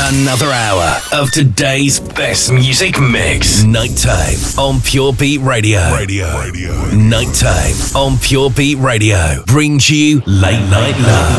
Another hour of today's best music mix. Nighttime on Pure Beat Radio. Nighttime on Pure Beat Radio brings you Late Night Love.